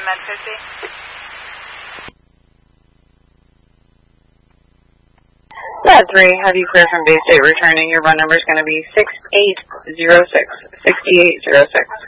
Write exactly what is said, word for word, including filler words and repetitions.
Med fifty. Med three, have you clear from Bay State returning. Your run number is going to be six eight zero six, six eight zero six.